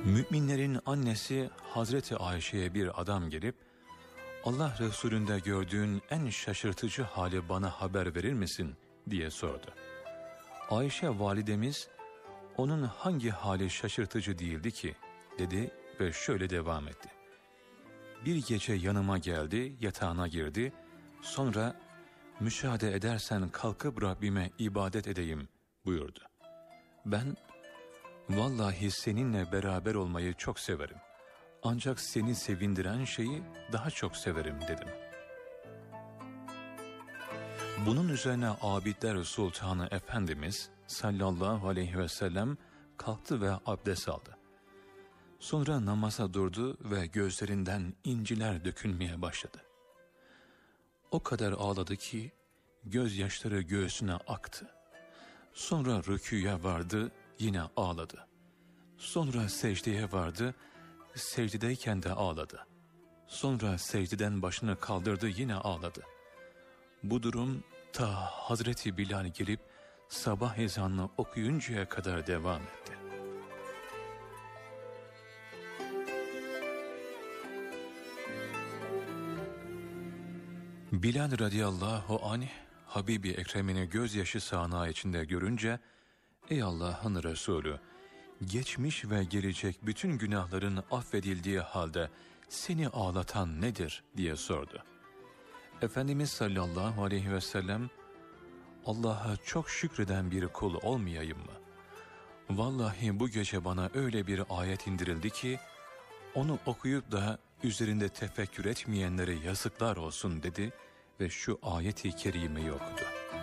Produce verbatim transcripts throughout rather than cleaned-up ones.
Müminlerin annesi Hazreti Ayşe'ye bir adam gelip, Allah Resulü'nde gördüğün en şaşırtıcı hali bana haber verir misin diye sordu. Ayşe validemiz, onun hangi hali şaşırtıcı değildi ki dedi ve şöyle devam etti. Bir gece yanıma geldi, yatağına girdi, sonra müsaade edersen kalkıp Rabbime ibadet edeyim buyurdu. Ben, vallahi seninle beraber olmayı çok severim. Ancak seni sevindiren şeyi daha çok severim dedim. Bunun üzerine Abidler Sultanı Efendimiz sallallahu aleyhi ve sellem kalktı ve abdest aldı. Sonra namaza durdu ve gözlerinden inciler dökülmeye başladı. O kadar ağladı ki gözyaşları göğsüne aktı. Sonra rükûya vardı, yine ağladı. Sonra secdeye vardı, secdedeyken de ağladı. Sonra secdeden başını kaldırdı, yine ağladı. Bu durum ta Hazreti Bilal gelip sabah ezanını okuyuncaya kadar devam etti. Bilal radıyallahu anh, Habibi Ekrem'ini gözyaşı sahnağı içinde görünce, ''Ey Allah'ın Resulü, geçmiş ve gelecek bütün günahların affedildiği halde seni ağlatan nedir?'' diye sordu. Efendimiz sallallahu aleyhi ve sellem, ''Allah'a çok şükreden bir kul olmayayım mı? Vallahi bu gece bana öyle bir ayet indirildi ki, onu okuyup da üzerinde tefekkür etmeyenlere yazıklar olsun.'' dedi ve şu ayeti kerimeyi okudu.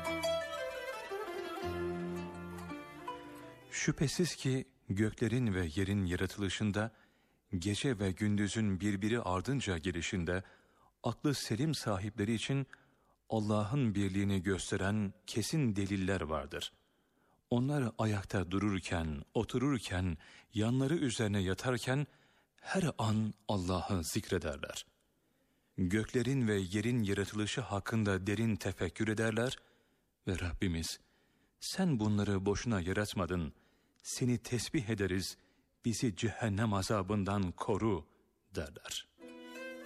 Şüphesiz ki göklerin ve yerin yaratılışında, gece ve gündüzün birbiri ardınca gelişinde, aklı selim sahipleri için Allah'ın birliğini gösteren kesin deliller vardır. Onlar ayakta dururken, otururken, yanları üzerine yatarken her an Allah'ı zikrederler. Göklerin ve yerin yaratılışı hakkında derin tefekkür ederler ve Rabbimiz, sen bunları boşuna yaratmadın, seni tesbih ederiz, bizi cehennem azabından koru derler.